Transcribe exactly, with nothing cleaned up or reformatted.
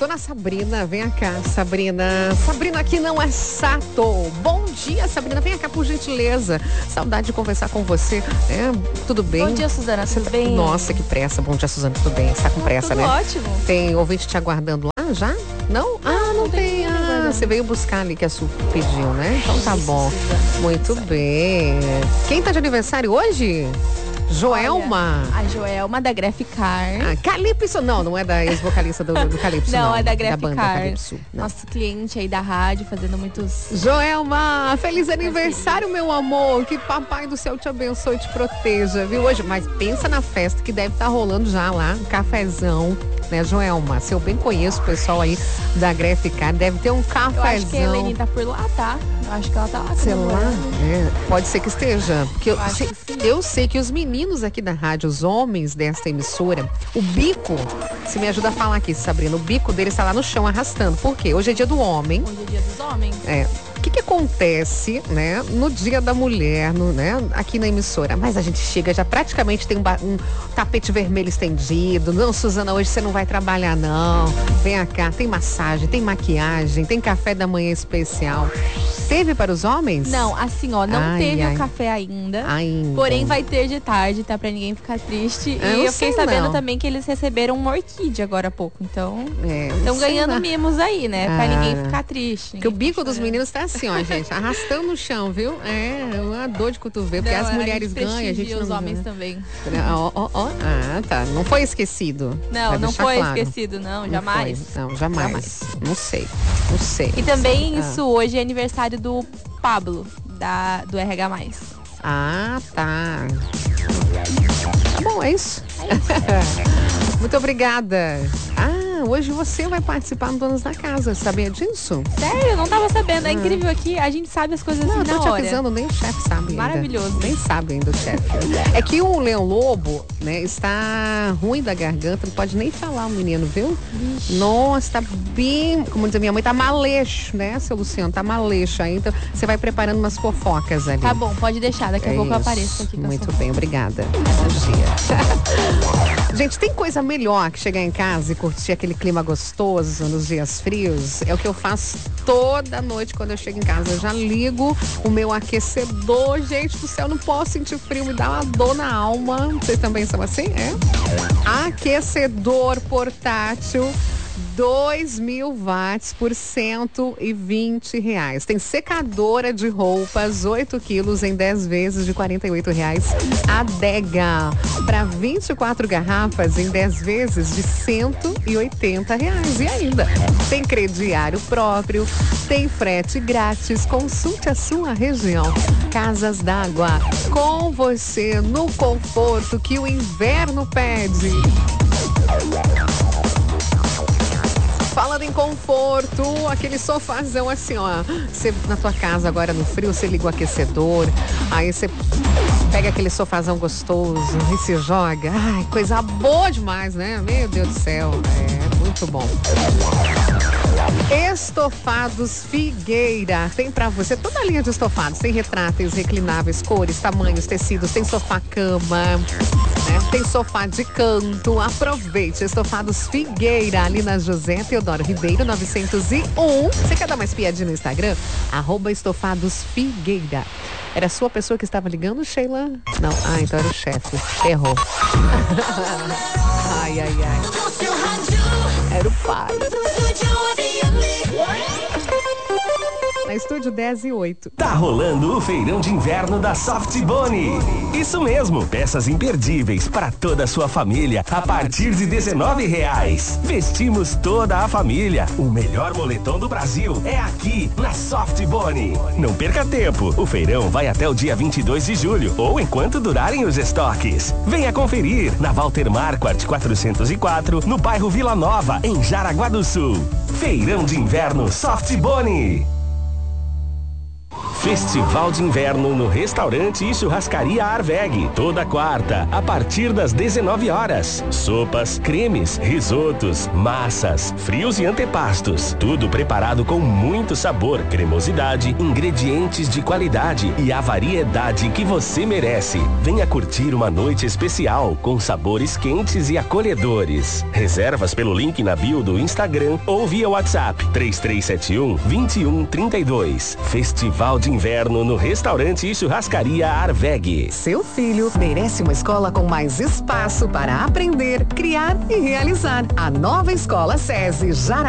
Dona Sabrina, vem cá, Sabrina. Sabrina aqui não é sato. Bom dia, Sabrina. Vem cá, por gentileza. Saudade de conversar com você. É, tudo bem? Bom dia, Suzana. Tudo bem? Nossa, que pressa. Bom dia, Suzana. Tudo bem? Você tá com pressa, tudo né? Ótimo. Tem ouvinte te aguardando lá já? Não? Ah, não, não tem. tem. Ah, você veio buscar ali que a Su pediu, né? Então tá Isso, bom. Suzana. Muito Isso bem. Quem tá de aniversário hoje? Joelma. Olha, a Joelma da Gref Car. Ah, Calypso, não, não é da ex-vocalista do, do Calypso, não. Não, é da Gref da banda Car. Calypso. Nosso cliente aí da rádio, fazendo muitos... Joelma, feliz aniversário, meu amor. Que papai do céu te abençoe e te proteja, viu? Hoje, mas pensa na festa que deve estar rolando já lá, um cafezão, né, Joelma? Se eu bem conheço o pessoal aí da Gref Car, deve ter um cafezão. Eu acho que a Helene tá por lá, tá? Eu acho que ela tá lá. Sei lá, é, pode ser que esteja. Porque eu, Eu acho sei, que sim. eu sei que os meninos aqui da rádio, os homens desta emissora, o bico, se me ajuda a falar aqui, Sabrina, o bico dele está lá no chão arrastando. Por quê? Hoje é dia do homem. Hoje é dia dos homens. É. O que que acontece, né, no dia da mulher, no, né, aqui na emissora? Mas a gente chega, já praticamente tem um, ba- um tapete vermelho estendido. Não, Suzana, hoje você não vai trabalhar, não. Vem cá, tem massagem, tem maquiagem, tem café da manhã especial. Teve para os homens? Não, assim, ó, não Ai, teve ai. o café ainda. Ainda. Porém, vai ter de tarde, tá? Pra ninguém ficar triste. Eu não e eu fiquei sei, sabendo não. também que eles receberam uma orquídea agora há pouco. Então, É, não estão sei ganhando não. mimos aí, né? Pra Ah. ninguém ficar triste. Porque o ninguém bico ficar dos chorando. meninos tá assim, ó, gente, arrastando no chão, viu? É, uma dor de cotovelo, porque Não, as a mulheres gente ganham, a gente prestigia não os homens ganha. também. Ó, ó, ó. Ah, tá. Não foi esquecido. Não, Pra não deixar foi claro. esquecido, não, Não jamais. foi. Não, jamais. Jamais. Não sei. Não sei. E também Ah. isso, hoje é aniversário do Pablo, da, do R H mais. Ah, tá. Bom, é isso. Muito obrigada. Ah, hoje você vai participar do Donos da Casa, sabia disso? Sério, eu não tava sabendo. É incrível aqui, a gente sabe as coisas Não, eu assim tô na te hora. avisando, nem o chefe sabe ainda. Maravilhoso. Nem sabe ainda o chefe. É que o Leão Lobo, né, está ruim da garganta, não pode nem falar o menino, viu? Vixe. Nossa, tá bem, como diz a minha mãe, tá maleixo, né, seu Luciano? Tá maleixo aí, então você vai preparando umas fofocas ali. Tá bom, pode deixar, daqui a É pouco eu isso. apareço aqui com Muito essa bem, foto. obrigada. Bom dia. Gente, tem coisa melhor que chegar em casa e curtir aquele clima gostoso nos dias frios? É o que eu faço toda noite quando eu chego em casa. Eu já ligo o meu aquecedor. Gente do céu, não posso sentir frio, me dá uma dor na alma. Vocês também são assim? É? Aquecedor portátil. dois mil watts por cento e vinte reais. Tem secadora de roupas, oito quilos em dez vezes de quarenta e oito reais. Adega, para vinte e quatro garrafas em dez vezes de cento e oitenta reais. E ainda, tem crediário próprio, tem frete grátis. Consulte a sua região. Casas d'Água, com você no conforto que o inverno pede. Falando em conforto, aquele sofazão assim, ó. Você na tua casa agora no frio, você liga o aquecedor, aí você pega aquele sofazão gostoso e se joga. Ai, coisa boa demais, né? Meu Deus do céu, é muito bom. Estofados Figueira, tem pra você toda a linha de estofados, tem retráteis, reclináveis, cores, tamanhos, tecidos, tem sofá-cama, né? Tem sofá de canto. Aproveite, Estofados Figueira, ali na José Teodoro Ribeiro, novecentos e um. Você quer dar uma espiadinha no Instagram? Arroba Estofados Figueira. Era a sua pessoa que estava ligando, Sheila? Não, ah, então era o chefe. Errou. Ai, ai, ai. Era o pai. Na Estúdio dez e oito. Tá rolando o feirão de inverno da Soft Bonnie. Isso mesmo, peças imperdíveis para toda a sua família a partir de dezenove reais. Vestimos toda a família. O melhor moletom do Brasil é aqui na Soft Bonnie. Não perca tempo, o feirão vai até o dia vinte e dois de julho ou enquanto durarem os estoques. Venha conferir na Walter Marquardt quatrocentos e quatro, no bairro Vila Nova, em Jaraguá do Sul. Feirão de inverno Soft Bonnie. Festival de Inverno no Restaurante e Churrascaria Arveg. Toda quarta, a partir das dezenove horas. Sopas, cremes, risotos, massas, frios e antepastos. Tudo preparado com muito sabor, cremosidade, ingredientes de qualidade e a variedade que você merece. Venha curtir uma noite especial com sabores quentes e acolhedores. Reservas pelo link na bio do Instagram ou via WhatsApp três três sete um, dois um três dois. Festival de Inverno no Restaurante e Churrascaria Arveg. Seu filho merece uma escola com mais espaço para aprender, criar e realizar. A nova Escola SESI Jara